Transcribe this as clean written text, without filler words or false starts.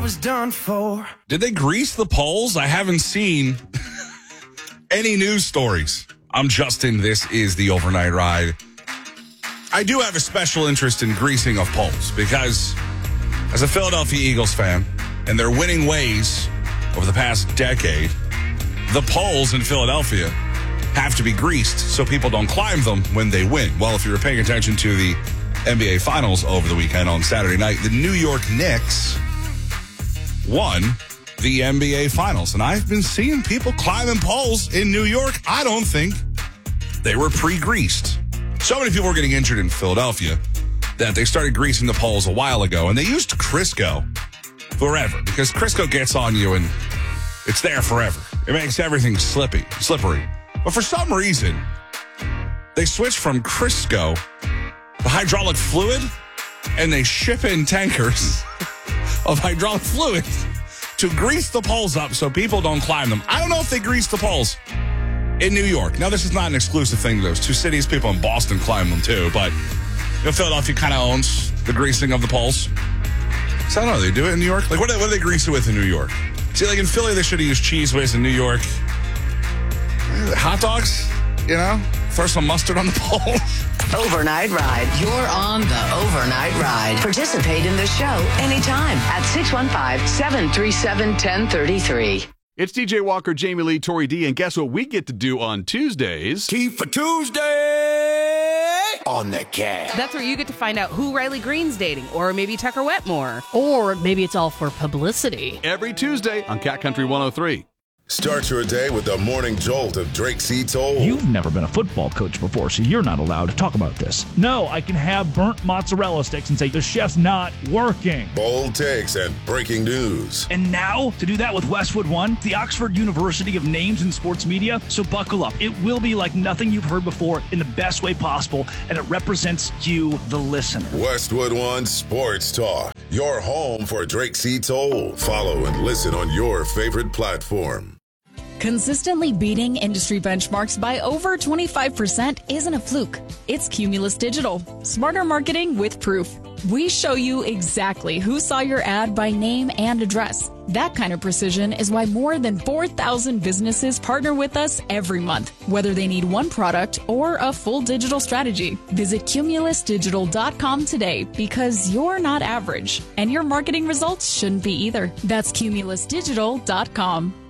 was done for. Did they grease the poles? I haven't seen any news stories. I'm Justin. This is the Overnight Ride. I do have a special interest in greasing of poles because as a Philadelphia Eagles fan and their winning ways over the past decade, the poles in Philadelphia have to be greased so people don't climb them when they win. Well, if you were paying attention to the NBA Finals over the weekend on Saturday night, the New York Knicks won the NBA Finals. And I've been seeing people climbing poles in New York. I don't think they were pre-greased. So many people were getting injured in Philadelphia that they started greasing the poles a while ago. And they used Crisco forever because Crisco gets on you and it's there forever. It makes everything slippery. But for some reason, they switched from Crisco to hydraulic fluid, and they ship in tankers of hydraulic fluid to grease the poles up so people don't climb them. I don't know if they grease the poles in New York. Now, this is not an exclusive thing to those two cities. People in Boston climb them too, but Philadelphia kind of owns the greasing of the poles. So I don't know. They do it in New York? Like, what do they grease it with in New York? See, like in Philly, they should have used Cheese Whiz. In New York, hot dogs, throw some mustard on the poles. Overnight Ride. You're on the Overnight Ride. Participate in the show anytime at 615-737-1033. It's DJ Walker, Jamie Lee, Tori D, and guess what we get to do on Tuesdays? Keep for Tuesday on the cat. That's where you get to find out who Riley Green's dating, or maybe Tucker Wetmore. Or maybe it's all for publicity. Every Tuesday on Cat Country 103. Start your day with the morning jolt of Drake C. Toll. You've never been a football coach before, so you're not allowed to talk about this. No, I can have burnt mozzarella sticks and say the chef's not working. Bold takes and breaking news. And now, to do that with Westwood One, the Oxford University of names in sports media. So buckle up. It will be like nothing you've heard before in the best way possible, and it represents you, the listener. Westwood One Sports Talk. Your home for Drake C. Toll. Follow and listen on your favorite platform. Consistently beating industry benchmarks by over 25% isn't a fluke. It's Cumulus Digital. Smarter marketing with proof. We show you exactly who saw your ad by name and address. That kind of precision is why more than 4,000 businesses partner with us every month, whether they need one product or a full digital strategy. Visit cumulusdigital.com today because you're not average, and your marketing results shouldn't be either. That's cumulusdigital.com.